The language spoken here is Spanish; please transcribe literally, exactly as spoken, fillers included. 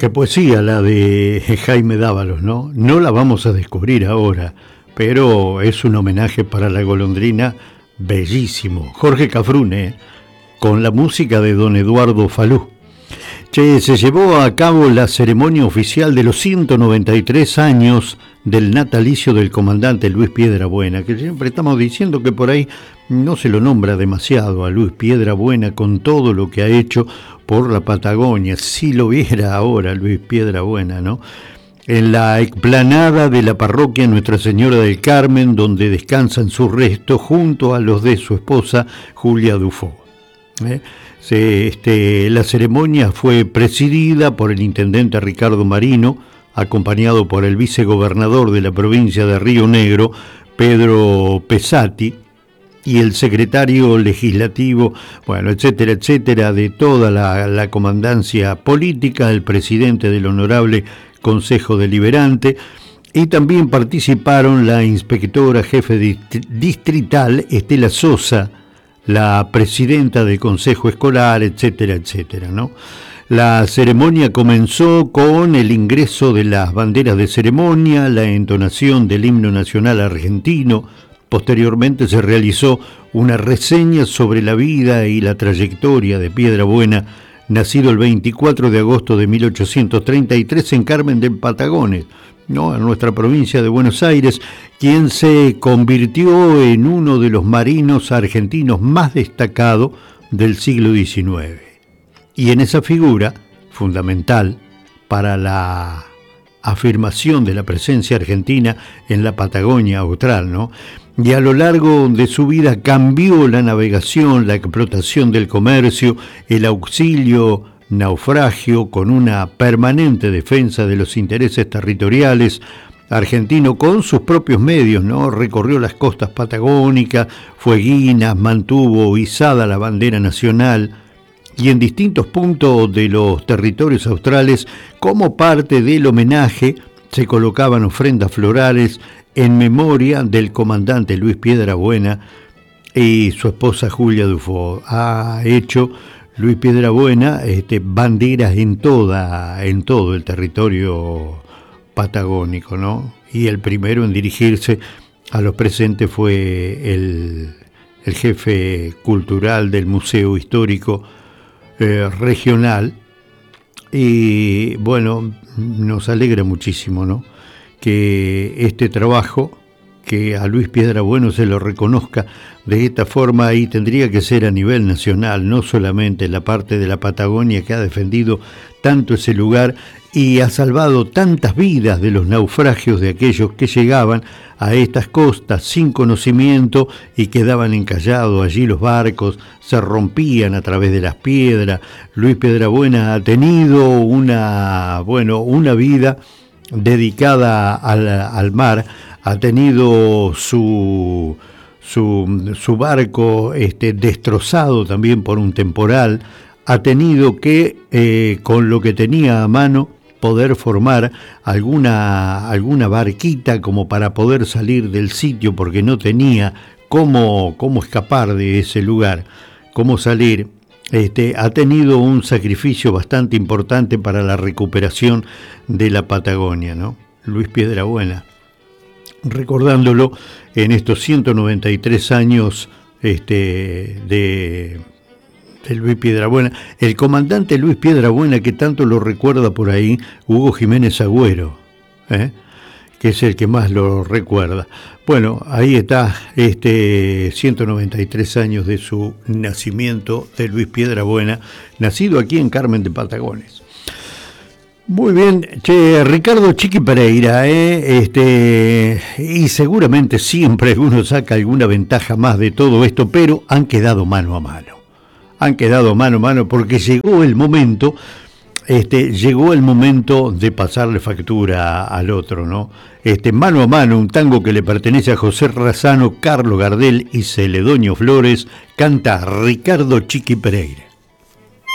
Qué poesía la de Jaime Dávalos, ¿no? No la vamos a descubrir ahora, pero es un homenaje para la golondrina bellísimo. Jorge Cafrune, con la música de don Eduardo Falú. Che, se llevó a cabo la ceremonia oficial de los ciento noventa y tres años del natalicio del comandante Luis Piedrabuena, que siempre estamos diciendo que por ahí no se lo nombra demasiado a Luis Piedrabuena con todo lo que ha hecho por la Patagonia. Si lo viera ahora Luis Piedrabuena, ¿no? En la explanada de la parroquia Nuestra Señora del Carmen, donde descansan sus restos junto a los de su esposa Julia Dufo. ¿Eh? Se, este, la ceremonia fue presidida por el intendente Ricardo Marino, acompañado por el vicegobernador de la provincia de Río Negro, Pedro Pesati, y el secretario legislativo, bueno, etcétera, etcétera, de toda la, la comandancia política, el presidente del Honorable Consejo Deliberante, y también participaron la inspectora jefe distrital Estela Sosa, la presidenta del Consejo Escolar, etcétera, etcétera, ¿no? La ceremonia comenzó con el ingreso de las banderas de ceremonia, la entonación del himno nacional argentino. Posteriormente se realizó una reseña sobre la vida y la trayectoria de Piedrabuena, nacido el veinticuatro de agosto de mil ochocientos treinta y tres en Carmen del Patagones, ¿no? En nuestra provincia de Buenos Aires, quien se convirtió en uno de los marinos argentinos más destacados del siglo diecinueve. Y en esa figura, fundamental para la afirmación de la presencia argentina en la Patagonia austral, ¿no? Y a lo largo de su vida cambió la navegación, la explotación del comercio, el auxilio naufragio, con una permanente defensa de los intereses territoriales argentinos con sus propios medios, ¿no? Recorrió las costas patagónicas, Fueguinas, mantuvo izada la bandera nacional, y en distintos puntos de los territorios australes, como parte del homenaje, se colocaban ofrendas florales en memoria del comandante Luis Piedrabuena y su esposa Julia Dufo. Ha hecho Luis Piedrabuena este, banderas en toda, en todo el territorio patagónico, ¿no? Y el primero en dirigirse a los presentes fue el, el jefe cultural del Museo Histórico eh, Regional. Y bueno, nos alegra muchísimo, ¿no?, que este trabajo, que a Luis Piedrabuena se lo reconozca de esta forma, y tendría que ser a nivel nacional, no solamente la parte de la Patagonia que ha defendido tanto ese lugar y ha salvado tantas vidas de los naufragios de aquellos que llegaban a estas costas sin conocimiento y quedaban encallados allí los barcos, se rompían a través de las piedras. Luis Piedrabuena ha tenido una, bueno, una vida dedicada al, al mar, ha tenido su, su, su barco este, destrozado también por un temporal, ha tenido que, eh, con lo que tenía a mano, poder formar alguna, alguna barquita como para poder salir del sitio, porque no tenía cómo, cómo escapar de ese lugar, cómo salir. Este, ha tenido un sacrificio bastante importante para la recuperación de la Patagonia, ¿no? Luis Piedrabuena, recordándolo en estos ciento noventa y tres años este, de, de Luis Piedrabuena, el comandante Luis Piedrabuena, que tanto lo recuerda por ahí Hugo Jiménez Agüero, ¿eh? que es el que más lo recuerda. Bueno, ahí está, este ciento noventa y tres años de su nacimiento de Luis Piedrabuena, nacido aquí en Carmen de Patagones. Muy bien, che, Ricardo Chiqui Pereira, ¿eh? este, y seguramente siempre uno saca alguna ventaja más de todo esto, pero han quedado mano a mano. Han quedado mano a mano porque llegó el momento... Este, llegó el momento de pasarle factura al otro, ¿no? Este, Mano a Mano, un tango que le pertenece a José Razzano, Carlos Gardel y Celedonio Flores, canta Ricardo Chiqui Pereira.